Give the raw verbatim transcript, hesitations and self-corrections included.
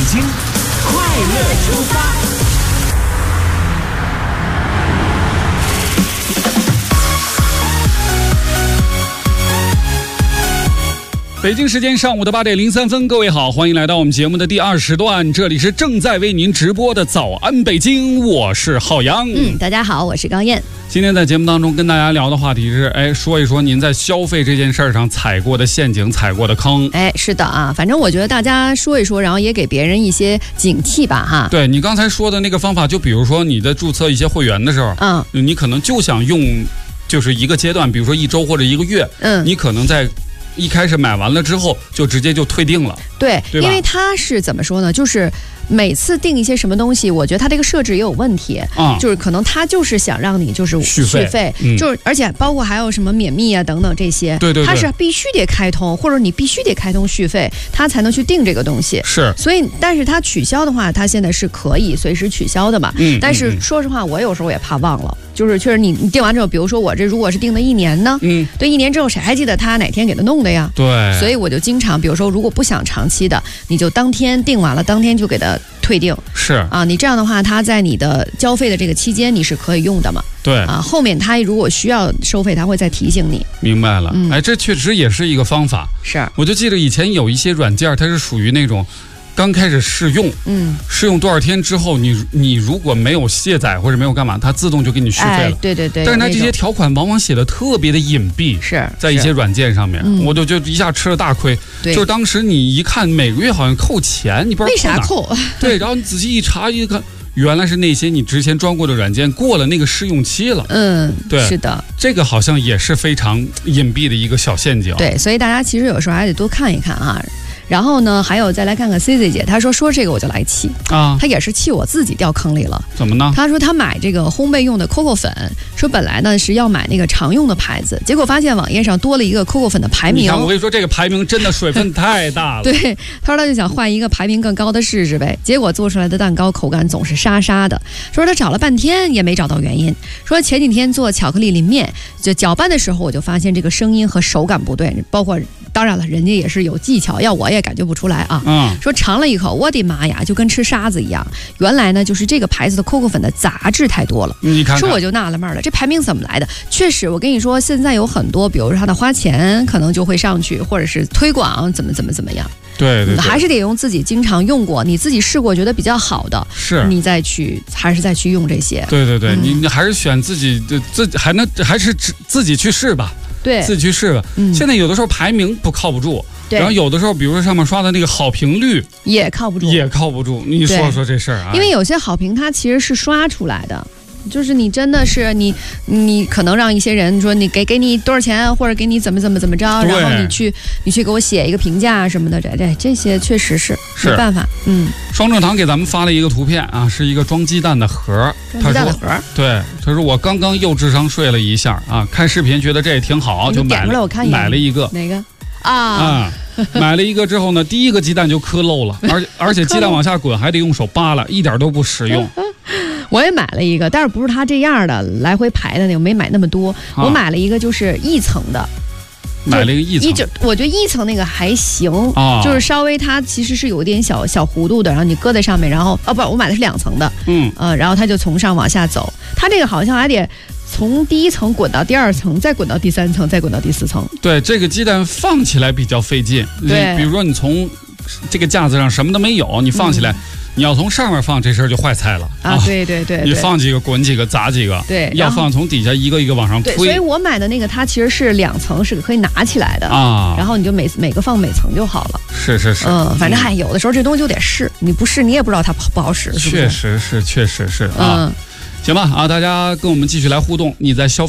京，快乐出发。北京时间上午的八点零三分，各位好，欢迎来到我们节目的第二时段，这里是正在为您直播的早安北京，我是浩洋。 嗯，大家好，我是高燕。 今天在节目当中跟大家聊的话题是，哎，说一说您在消费这件事儿上踩过的陷阱、踩过的坑。 哎，是的啊，反正我觉得大家说一说，然后也给别人一些警惕吧，哈。 对你刚才说的那个方法，就比如说你在注册一些会员的时候， 嗯， 你可能就想用，就是一个阶段，比如说一周或者一个月， 嗯， 你可能在一开始买完了之后就直接就退订了。 对， 对吧？ 因为它是怎么说呢，就是每次订一些什么东西，我觉得它这个设置也有问题， 啊、嗯， 就是可能它就是想让你就是续费， 续费嗯、 就是而且包括还有什么免密啊等等这些， 对对对， 它是必须得开通，或者你必须得开通续费，它才能去订这个东西。 是， 所以但是它取消的话，它现在是可以随时取消的嘛。 嗯， 但是说实话，我有时候也怕忘了，就是确实你你订完之后，比如说我这如果是订了一年呢， 嗯， 对，一年之后谁还记得他哪天给他弄的呀？ 对， 所以我就经常，比如说如果不想长期的，你就当天订完了，当天就给他退订。 是啊，你这样的话，他在你的交费的这个期间你是可以用的嘛？ 对啊，后面他如果需要收费，他会再提醒你。 明白了， 嗯、 哎，这确实也是一个方法。 是， 我就记得以前有一些软件，它是属于那种刚开始试用，嗯，试用多少天之后，你你如果没有卸载或者没有干嘛，它自动就给你续费了。 哎、对对对。 但是它这些条款往往写的特别的隐蔽， 是在一些软件上面， 嗯、 我就就一下吃了大亏。就是当时你一看每个月好像扣钱，你不知道为啥扣？ 对，然后你仔细一查一看，原来是那些你之前装过的软件过了那个试用期了。 嗯， 对， 是的， 这个好像也是非常隐蔽的一个小陷阱。 对，所以大家其实有时候还得多看一看啊。然后呢，还有再来看看 C C 姐，她说说这个我就来气啊，她也是气我自己掉坑里了。 怎么呢？ 她说她买这个烘焙用的 C O C O 粉，说本来呢是要买那个常用的牌子，结果发现网页上多了一个 C O C O 粉的排名。 你看，我跟你说，这个排名真的水分太大了。 对，她说她就想换一个排名更高的试试呗，结果做出来的蛋糕口感总是沙沙的。说她找了半天也没找到原因。说前几天做巧克力淋面，就搅拌的时候我就发现这个声音和手感不对，包括当然了，人家也是有技巧，要我也感觉不出来啊。 嗯， 说尝了一口，我的妈呀，就跟吃沙子一样。原来呢，就是这个牌子的 C O C O 粉的杂质太多了。 你看看， 说我就纳了闷了，这排名怎么来的？确实，我跟你说，现在有很多，比如说他的花钱可能就会上去，或者是推广怎么怎么怎么样。 对 对, 对， 还是得用自己经常用过、你自己试过觉得比较好的， 是你再去，还是再去用这些。 对对对， 嗯、 你你还是选自己的，自己还能还是自己去试吧。 对， 自己去试吧。嗯、现在有的时候排名不靠不住，然后有的时候，比如说上面刷的那个好评率也靠不住， 也靠不住。你说说这事儿啊？ 因为有些好评它其实是刷出来的。就是你真的是你，你可能让一些人说你给给你多少钱，或者给你怎么怎么怎么着，然后你去你去给我写一个评价什么的，这这这些确实是没办法。嗯， 双正堂给咱们发了一个图片啊，是一个装鸡蛋的盒， 装鸡蛋的盒。 对，他说我刚刚又智商税了一下啊，看视频觉得这也挺好，就买了买了一个哪个啊啊。买了一个之后呢，第一个鸡蛋就磕漏了，而而且鸡蛋往下滚还得用手扒拉，一点都不实用。 我也买了一个，但是不是它这样的来回排的那个，没买那么多。啊、我买了一个就是一层的， 买了一个一层， 一我觉得一层那个还行， 啊、 就是稍微它其实是有点小小弧度的，然后你搁在上面，然后哦不，我买的是两层的， 嗯呃，然后它就从上往下走，它这个好像还得从第一层滚到第二层，再滚到第三层，再滚到第四层。 对，这个鸡蛋放起来比较费劲。 对， 比如说你从这个架子上什么都没有，你放起来。嗯，你要从上面放，这事儿就坏菜了啊！对对 对, 对， 你放几个滚几个砸几个， 对， 要放从底下一个一个往上推。 对，所以我买的那个它其实是两层，是可以拿起来的啊。 然后你就每每个放每层就好了。 是是是， 嗯，反正还有的时候这东西就得试，你不试你也不知道它不好使，是不是？ 确实是，确实是啊。嗯，行吧啊，大家跟我们继续来互动，你在消费。